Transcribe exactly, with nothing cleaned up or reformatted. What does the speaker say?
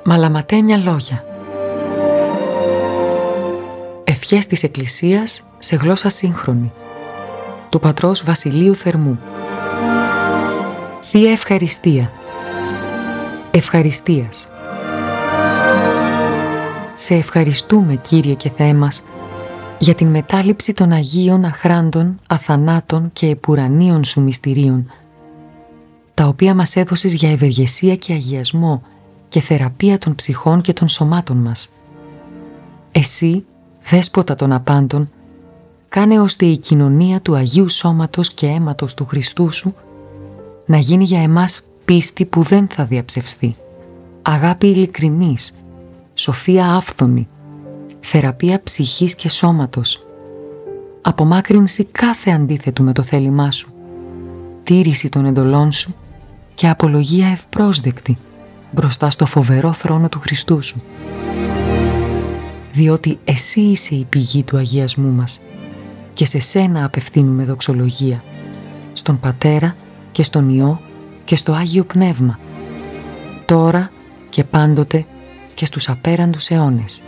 Μαλαματένια λόγια. Ευχές της Εκκλησίας σε γλώσσα σύγχρονη. Του πατρός Βασιλείου Θερμού. Θεία Ευχαριστία. Ευχαριστίας. Σε ευχαριστούμε, Κύριε και Θεέ μας, για την μετάληψη των Αγίων, αχράντων, αθανάτων και επουρανίων Σου μυστηρίων, τα οποία μας έδωσες για ευεργεσία και αγιασμό και θεραπεία των ψυχών και των σωμάτων μας. Εσύ, Δέσποτα των απάντων, κάνε ώστε η κοινωνία του Αγίου Σώματος και αίματος του Χριστού Σου να γίνει για εμάς πίστη που δεν θα διαψευστεί, αγάπη ειλικρινής, σοφία άφθονη, θεραπεία ψυχής και σώματος, απομάκρυνση κάθε αντίθετου με το θέλημά Σου, τήρηση των εντολών Σου και απολογία ευπρόσδεκτη μπροστά στο φοβερό θρόνο του Χριστού Σου. Διότι Εσύ είσαι η πηγή του αγιασμού μας και σε Σένα απευθύνουμε δοξολογία, στον Πατέρα και στον Υιό και στο Άγιο Πνεύμα, τώρα και πάντοτε και στους απέραντους αιώνες.